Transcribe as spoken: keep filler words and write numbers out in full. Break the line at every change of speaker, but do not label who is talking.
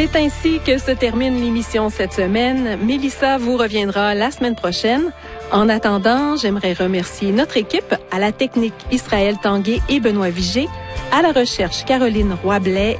C'est ainsi que se termine l'émission cette semaine. Mélissa vous reviendra la semaine prochaine. En attendant, j'aimerais remercier notre équipe, à la technique Israël Tanguay et Benoît Vigé, à la recherche Caroline Roy-Blais